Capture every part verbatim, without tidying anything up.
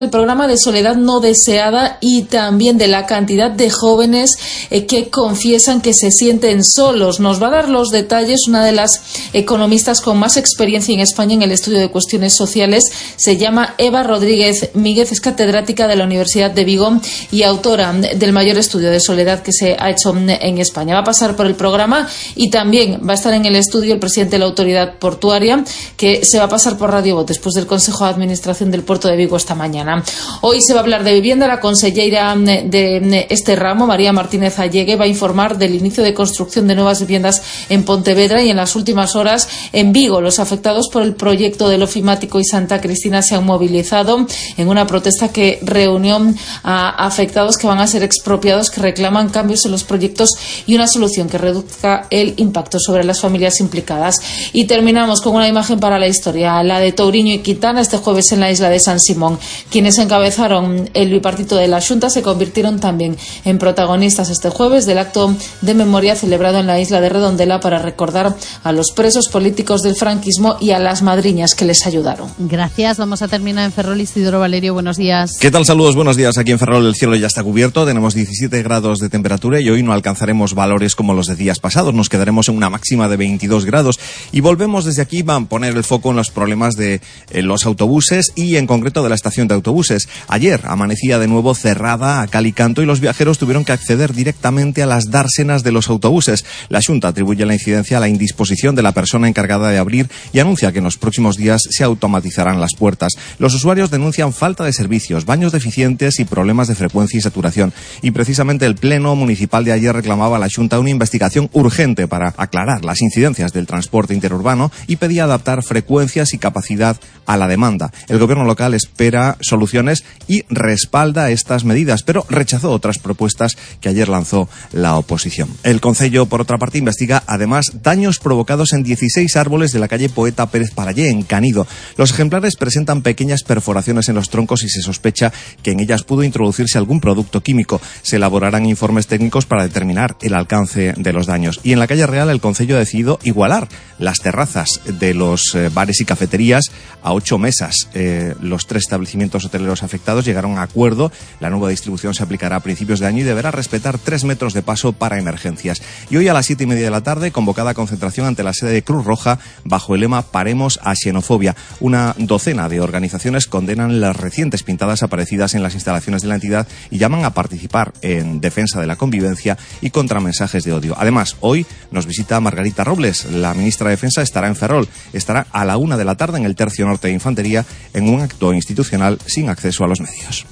El programa de soledad no deseada y también de la cantidad de jóvenes eh, que confiesan que se sienten solos. Nos va a dar los detalles una de las economistas con más experiencia en España en el estudio de cuestiones sociales. Se llama Eva Rodríguez Míguez, es catedrática de la Universidad de Vigo y autora del mayor estudio de soledad que se ha hecho en España. Va a pasar por el programa y también va a estar en el estudio el presidente de la Autoridad Portuaria, que se va a pasar por Radio Voz después del Consejo de Administración del Puerto de Vigo esta mañana. Hoy se va a hablar de vivienda. La consellera de este ramo, María Martínez Allegue, va a informar del inicio de construcción de nuevas viviendas en Pontevedra y en las últimas horas en Vigo. Los afectados por el proyecto del Ofimático y Santa Cristina se han movilizado en una protesta que reunió a afectados que van a ser expropiados, que reclaman cambios en los proyectos y una solución que reduzca el impacto sobre las familias implicadas. Y terminamos con una imagen para la historia, la de Touriño y Quintana este jueves en la isla de San Simón. Quienes encabezaron el bipartito de la Xunta se convirtieron también en protagonistas este jueves del acto de memoria celebrado en la isla de Redondela para recordar a los presos políticos del franquismo y a las madriñas que les ayudaron. Gracias. Vamos a terminar en Ferrol. Isidoro Valerio, buenos días. ¿Qué tal? Saludos, buenos días. Aquí en Ferrol el cielo ya está cubierto, tenemos diecisiete grados de temperatura y hoy no alcanzaremos valores como los de días pasados, nos quedaremos en una máxima de veintidós grados y volvemos desde aquí a poner el foco en los problemas de eh, los autobuses y en concreto de la estación de autobuses. Ayer amanecía de nuevo cerrada a cal y canto y los viajeros tuvieron que acceder directamente a las dársenas de los autobuses. La Xunta atribuye la incidencia a la indisposición de la persona encargada de abrir y anuncia que en los próximos días se automatizarán las puertas. Los usuarios denuncian falta de servicios, baños deficientes y problemas de frecuencia y saturación. Y precisamente el Pleno Municipal de ayer reclamaba a la Xunta una investigación urgente para aclarar las incidencias del transporte interurbano y pedía adaptar frecuencias y capacidad a la demanda. El gobierno local espera soluciones y respalda estas medidas, pero rechazó otras propuestas que ayer lanzó la oposición. El Concello, por otra parte, investiga además daños provocados en dieciséis árboles de la calle Poeta Pérez Parallé, en Canido. Los ejemplares presentan pequeñas perforaciones en los troncos y se sospecha que en ellas pudo introducirse algún producto químico. Se elaborarán informes técnicos para determinar el alcance de los daños. Y en la calle Real, el Concello ha decidido igualar las terrazas de los eh, bares y cafeterías a ocho mesas. Eh, los tres establecimientos hoteleros afectados llegaron a acuerdo. La nueva distribución se aplicará a principios de año y deberá respetar tres metros de paso para emergencias. Y hoy a las siete y media de la tarde, convocada concentración ante la sede de Cruz Roja bajo el lema Paremos a xenofobia. Una docena de organizaciones condenan las recientes pintadas aparecidas en las instalaciones de la entidad y llaman a participar en defensa de la convivencia y contra mensajes de odio. Además, hoy nos visita Margarita Robles. La ministra de Defensa estará en Ferrol. Estará a la una de la tarde en el Tercio Norte de Infantería en un acto institucional sin acceso a los medios.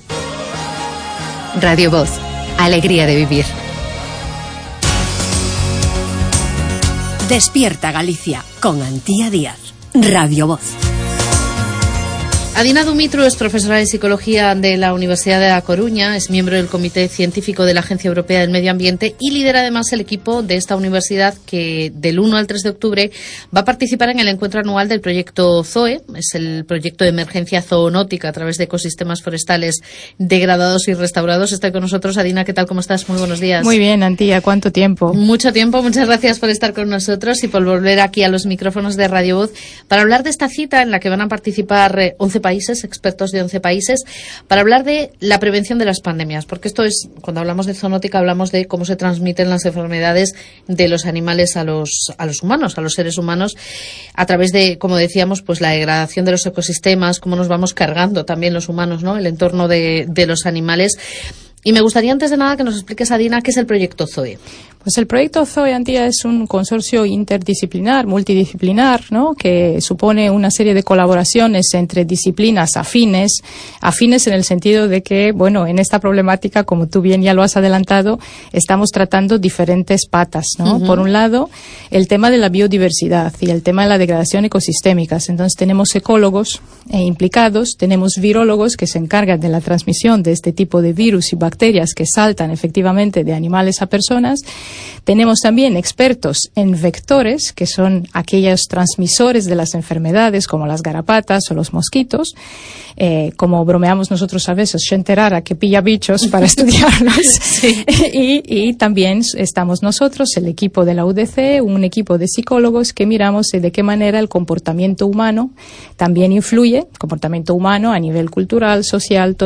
Radio Voz, alegría de vivir. Despierta Galicia con Antía Díaz. Radio Voz. Adina Dumitru es profesora de Psicología de la Universidad de La Coruña, es miembro del Comité Científico de la Agencia Europea del Medio Ambiente y lidera además el equipo de esta universidad que del uno al tres de octubre va a participar en el encuentro anual del proyecto ZOE, es el proyecto de emergencia zoonótica a través de ecosistemas forestales degradados y restaurados. Está con nosotros Adina, ¿qué tal? ¿Cómo estás? Muy buenos días. Muy bien, Antía, ¿cuánto tiempo? Mucho tiempo, muchas gracias por estar con nosotros y por volver aquí a los micrófonos de Radio Voz para hablar de esta cita en la que van a participar once países, expertos de once países, para hablar de la prevención de las pandemias, porque esto es, cuando hablamos de zoonótica, hablamos de cómo se transmiten las enfermedades de los animales a los, a los humanos, a los seres humanos, a través de, como decíamos, pues la degradación de los ecosistemas, cómo nos vamos cargando también los humanos, ¿no?, el entorno de, de los animales. Y me gustaría, antes de nada, que nos expliques, Adina, qué es el proyecto ZOE. Pues el proyecto ZOE, Antía, es un consorcio interdisciplinar, multidisciplinar, ¿no?, que supone una serie de colaboraciones entre disciplinas afines, afines en el sentido de que, bueno, en esta problemática, como tú bien ya lo has adelantado, estamos tratando diferentes patas, ¿no? Uh-huh. Por un lado, el tema de la biodiversidad y el tema de la degradación ecosistémica. Entonces, tenemos ecólogos eh, implicados, tenemos virólogos que se encargan de la transmisión de este tipo de virus y bacterias que saltan efectivamente de animales a personas. Tenemos también expertos en vectores, que son aquellos transmisores de las enfermedades, como las garrapatas o los mosquitos. Eh, como bromeamos nosotros a veces, gente rara que pilla bichos para estudiarlos. Sí. y, y también estamos nosotros, el equipo de la U D C, un equipo de psicólogos que miramos de qué manera el comportamiento humano también influye, comportamiento humano a nivel cultural, social, todo